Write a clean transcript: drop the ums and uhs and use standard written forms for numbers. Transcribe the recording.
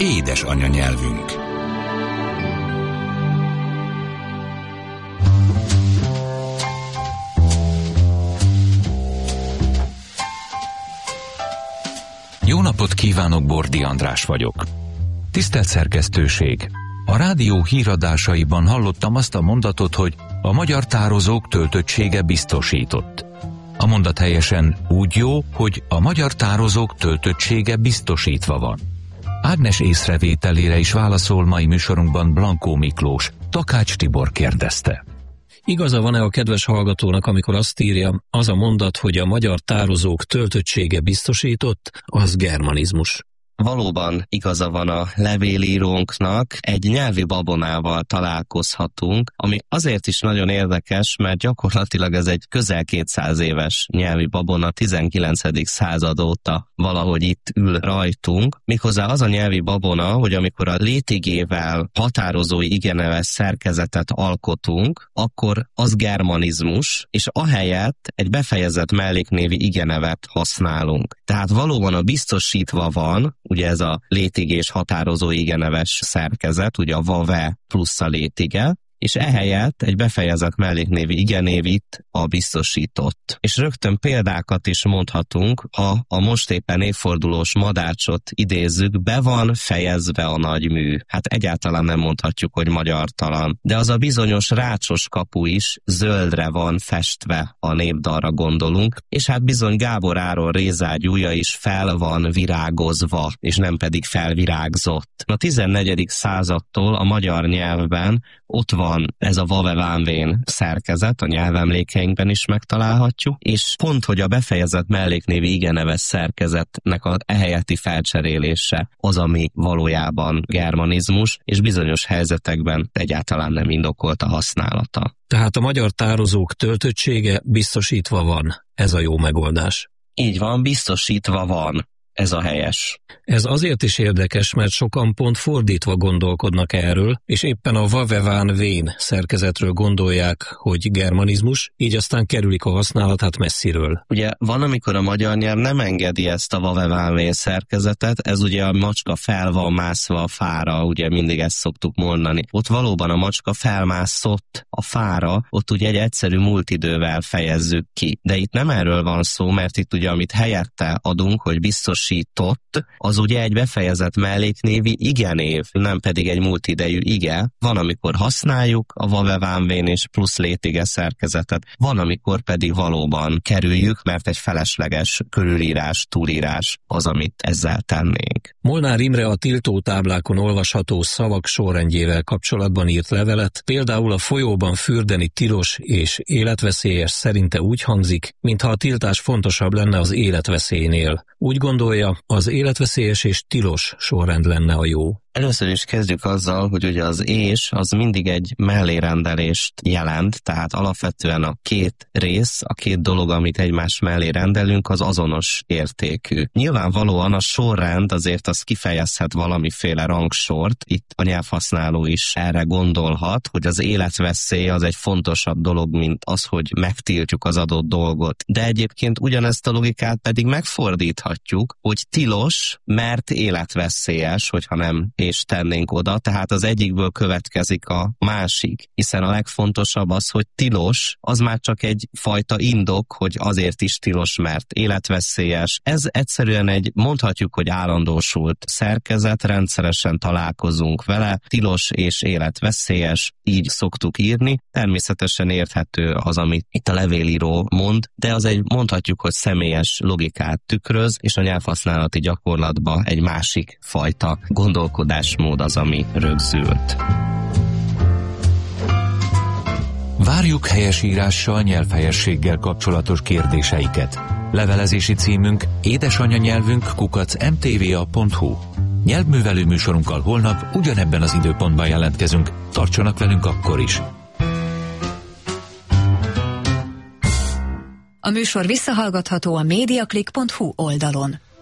Édes anyanyelvünk. Jó napot kívánok, Bordi András vagyok. Tisztelt szerkesztőség! A rádió híradásaiban hallottam azt a mondatot, hogy a magyar tározók töltöttsége biztosított. A mondat helyesen úgy jó, hogy a magyar tározók töltöttsége biztosítva van. Ágnes észrevételére is válaszol mai műsorunkban Blankó Miklós. Takács Tibor kérdezte. Igaza van-e a kedves hallgatónak, amikor azt írja, az a mondat, hogy a magyar tározók töltöttsége biztosított, az germanizmus? Valóban igaza van a levélírónknak, egy nyelvi babonával találkozhatunk, ami azért is nagyon érdekes, mert gyakorlatilag ez egy közel 200 éves nyelvi babona, 19. század óta valahogy itt ül rajtunk. Méghozzá az a nyelvi babona, hogy amikor a létigével határozói igeneves szerkezetet alkotunk, akkor az germanizmus, és ahelyett egy befejezett melléknévi igenevet használunk. Tehát valóban a biztosítva van, ugye ez a létigés határozó igeneves szerkezet, ugye a vave plusz a létige, és ehelyett egy befejezett melléknévi igenév itt a biztosított. És rögtön példákat is mondhatunk, ha a most éppen évfordulós Madácsot idézzük, be van fejezve a nagymű. Hát egyáltalán nem mondhatjuk, hogy magyartalan. De az a bizonyos rácsos kapu is zöldre van festve, a népdalra gondolunk, és hát bizony Gábor Áron rézágyúja is fel van virágozva, és nem pedig felvirágzott. A 14. századtól a magyar nyelvben ott van ez a vave-vánvén szerkezet, a nyelvemlékeinkben is megtalálhatjuk, és pont, hogy a befejezett melléknévi igeneves szerkezetnek a ehelyeti felcserélése az, ami valójában germanizmus, és bizonyos helyzetekben egyáltalán nem indokolt a használata. Tehát a magyar tározók töltöttsége biztosítva van, ez a jó megoldás. Így van, biztosítva van. Ez a helyes. Ez azért is érdekes, mert sokan pont fordítva gondolkodnak erről, és éppen a vave-ván-vén szerkezetről gondolják, hogy germanizmus, így aztán kerülik a használatát messziről. Ugye van, amikor a magyar nyelv nem engedi ezt a vave-ván-vén szerkezetet, ez ugye a macska fel van mászva a fára, ugye mindig ezt szoktuk mondani. Ott valóban a macska felmászott a fára, ott ugye egy egyszerű múltidővel fejezzük ki. De itt nem erről van szó, mert itt ugye amit helyette adunk, hogy biztos az ugye egy befejezett melléknévi igenév, nem pedig egy múltidejű ige. Van, amikor használjuk a vave-vánvén és plusz létige szerkezetet, van, amikor pedig valóban kerüljük, mert egy felesleges körülírás, túlírás az, amit ezzel tennénk. Molnár Imre a tiltótáblákon olvasható szavak sorrendjével kapcsolatban írt levelet, például a folyóban fürdeni tilos és életveszélyes szerinte úgy hangzik, mintha a tiltás fontosabb lenne az életveszélynél. Úgy gondolja, az életveszélyes és tilos sorrend lenne a jó. Először is kezdjük azzal, hogy ugye az és az mindig egy mellérendelést jelent, tehát alapvetően a két rész, a két dolog, amit egymás mellé rendelünk, az azonos értékű. Nyilvánvalóan a sorrend azért az kifejezhet valamiféle rangsort, itt a nyelvhasználó is erre gondolhat, hogy az életveszély az egy fontosabb dolog, mint az, hogy megtiltjuk az adott dolgot. De egyébként ugyanezt a logikát pedig megfordíthatjuk, hogy tilos, mert életveszélyes, hogyha nem és tennénk oda, tehát az egyikből következik a másik, hiszen a legfontosabb az, hogy tilos, az már csak egy fajta indok, hogy azért is tilos, mert életveszélyes. Ez egyszerűen egy, mondhatjuk, hogy állandósult szerkezet, rendszeresen találkozunk vele, tilos és életveszélyes, így szoktuk írni. Természetesen érthető az, amit itt a levélíró mond, de az egy, mondhatjuk, hogy személyes logikát tükröz, és a nyelvhasználati gyakorlatban egy másik fajta gondolkodásmód az, ami rögzült. Várjuk helyesírással, nyelvhelyességgel kapcsolatos kérdéseiket. Levelezési címünk édesanyanyelvünk@mtva.hu. Nyelvművelő műsorunkkal holnap ugyanebben az időpontban jelentkezünk. Tartsanak velünk akkor is! A műsor visszahallgatható a mediaclick.hu oldalon.